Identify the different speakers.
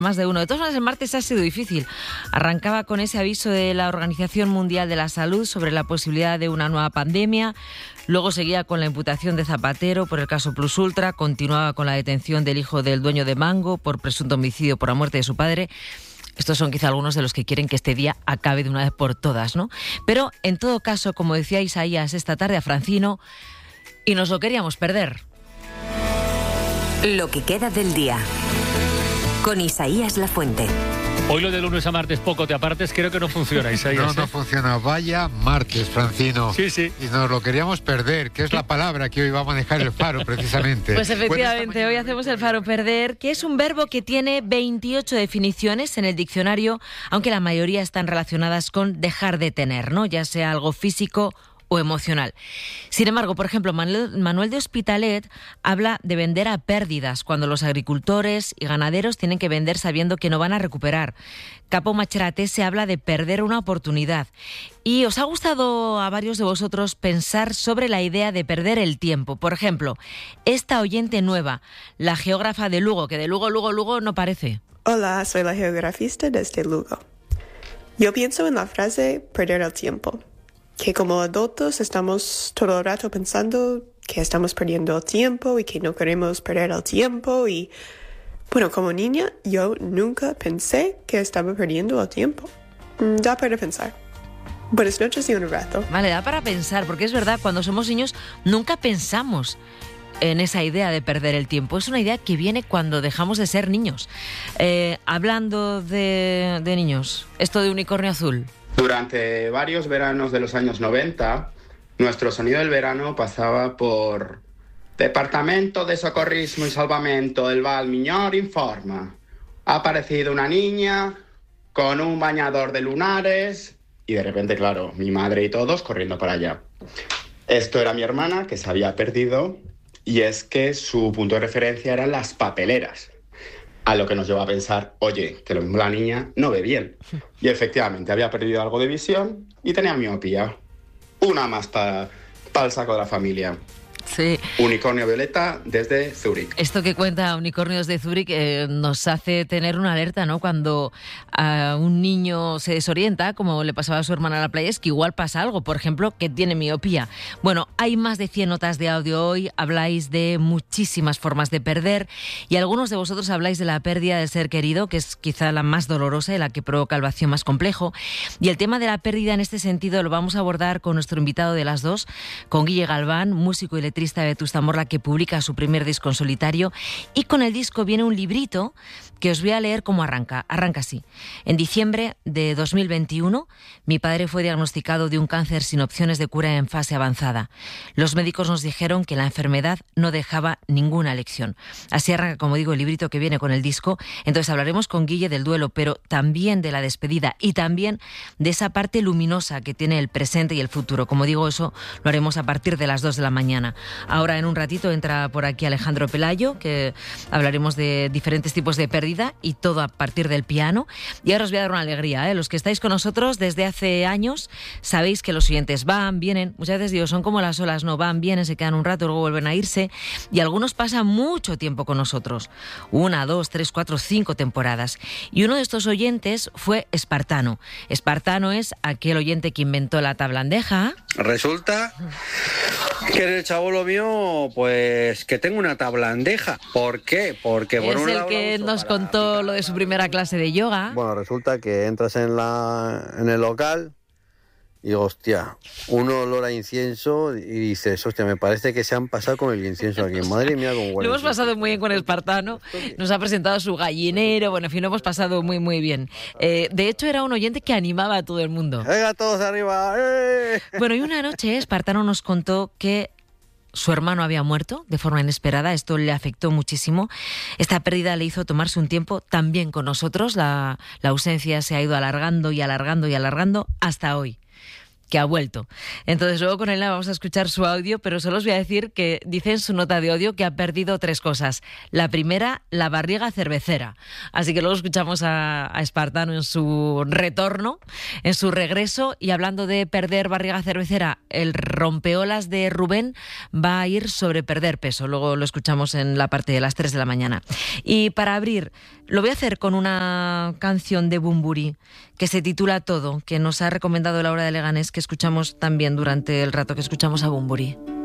Speaker 1: Más de uno. De todas maneras, el martes ha sido difícil. Arrancaba con ese aviso de la Organización Mundial de la Salud sobre la posibilidad de una nueva pandemia. Luego seguía con la imputación de Zapatero por el caso Plus Ultra. Continuaba con la detención del hijo del dueño de Mango por presunto homicidio por la muerte de su padre. Estos son quizá algunos de los que quieren que este día acabe de una vez por todas, ¿no? Pero, en todo caso, como decía Isaías esta tarde a Francino, y nos lo queríamos perder.
Speaker 2: Lo que queda del día. Con Isaías Lafuente.
Speaker 3: Hoy lo de lunes a martes poco te apartes, creo que no funciona, Isaías.
Speaker 4: No funciona. Vaya martes, Francino.
Speaker 3: Sí.
Speaker 4: Y nos lo queríamos perder, que es la palabra que hoy va a manejar el Faro, precisamente.
Speaker 1: Pues efectivamente, hoy hacemos el Faro perder, que es un verbo que tiene 28 definiciones en el diccionario, aunque la mayoría están relacionadas con dejar de tener, ¿no? Ya sea algo físico o emocional. Sin embargo, por ejemplo, Manuel de Hospitalet habla de vender a pérdidas, cuando los agricultores y ganaderos tienen que vender sabiendo que no van a recuperar. Capo Macherate se habla de perder una oportunidad. Y os ha gustado a varios de vosotros pensar sobre la idea de perder el tiempo. Por ejemplo, esta oyente nueva, la geógrafa de Lugo, que de Lugo no parece.
Speaker 5: Hola, soy la geografista desde Lugo. Yo pienso en la frase perder el tiempo. Que como adultos estamos todo el rato pensando que estamos perdiendo el tiempo y que no queremos perder el tiempo. Y bueno, como niña yo nunca pensé que estaba perdiendo el tiempo. Da para pensar. Buenas noches y un rato.
Speaker 1: Vale, da para pensar, porque es verdad, cuando somos niños nunca pensamos en esa idea de perder el tiempo. Es una idea que viene cuando dejamos de ser niños. Hablando de niños, esto de Unicornio Azul.
Speaker 6: Durante varios veranos de los años 90, nuestro sonido del verano pasaba por Departamento de Socorrismo y Salvamento del Val Miñor informa. Ha aparecido una niña con un bañador de lunares y de repente, claro, mi madre y todos corriendo para allá. Esto era mi hermana que se había perdido y es que su punto de referencia eran las papeleras. A lo que nos llevó a pensar, oye, que lo mismo la niña no ve bien. Y efectivamente, había perdido algo de visión y tenía miopía. Una más para el saco de la familia.
Speaker 1: Sí.
Speaker 6: Unicornio Violeta desde Zúrich.
Speaker 1: Esto que cuenta Unicornios de Zúrich nos hace tener una alerta, ¿no? Cuando a un niño se desorienta, como le pasaba a su hermana en la playa, es que igual pasa algo, por ejemplo, que tiene miopía. Bueno, hay más de 100 notas de audio hoy, habláis de muchísimas formas de perder y algunos de vosotros habláis de la pérdida del ser querido, que es quizá la más dolorosa y la que provoca el vacío más complejo. Y el tema de la pérdida en este sentido lo vamos a abordar con nuestro invitado de las dos, con Guille Galván, músico y letrista de Vetusta Morla, que publica su primer disco en solitario, y con el disco viene un librito que os voy a leer cómo arranca. Arranca así. En diciembre de 2021, mi padre fue diagnosticado de un cáncer sin opciones de cura en fase avanzada. Los médicos nos dijeron que la enfermedad no dejaba ninguna lección. Así arranca, como digo, el librito que viene con el disco. Entonces hablaremos con Guille del duelo, pero también de la despedida y también de esa parte luminosa que tiene el presente y el futuro. Como digo, eso lo haremos a partir de las 2 de la mañana. Ahora, en un ratito, entra por aquí Alejandro Pelayo, que hablaremos de diferentes tipos de pérdida y todo a partir del piano. Y ahora os voy a dar una alegría, ¿eh? Los que estáis con nosotros desde hace años sabéis que los oyentes van, vienen, muchas veces digo, son como las olas, no, van, vienen, se quedan un rato, luego vuelven a irse, y algunos pasan mucho tiempo con nosotros, 1, 2, 3, 4, 5 temporadas. Y uno de estos oyentes fue Espartano. Espartano es aquel oyente que inventó la tablandeja.
Speaker 7: Resulta que en el chabolo mío, pues que tengo una tablandeja. ¿Por qué? Porque por
Speaker 1: es
Speaker 7: un
Speaker 1: el
Speaker 7: lado
Speaker 1: que nos contó lo de su primera clase de yoga.
Speaker 7: Bueno, resulta que entras en el local y digo, hostia, un olor a incienso y dices, hostia, me parece que se han pasado con el incienso aquí. Madre mía, cómo huele.
Speaker 1: Lo hemos pasado muy bien con Espartano, nos ha presentado su gallinero, bueno, en fin, lo hemos pasado muy, muy bien. De hecho, era un oyente que animaba a todo el mundo.
Speaker 7: ¡Venga, todos arriba! ¡Eh!
Speaker 1: Bueno, y una noche Espartano nos contó que su hermano había muerto de forma inesperada. Esto le afectó muchísimo. Esta pérdida le hizo tomarse un tiempo también con nosotros. La ausencia se ha ido alargando y alargando y alargando hasta hoy. que ha vuelto. Entonces luego con Elena vamos a escuchar su audio, pero solo os voy a decir que dice en su nota de audio que ha perdido 3 cosas. La primera, la barriga cervecera. Así que luego escuchamos a Espartano en su retorno, en su regreso, y hablando de perder barriga cervecera, el rompeolas de Rubén va a ir sobre perder peso. Luego lo escuchamos en la parte de las 3 de la mañana. Y para abrir, lo voy a hacer con una canción de Bunbury que se titula Todo, que nos ha recomendado Laura de Leganés, que escuchamos también durante el rato que escuchamos a Bunbury.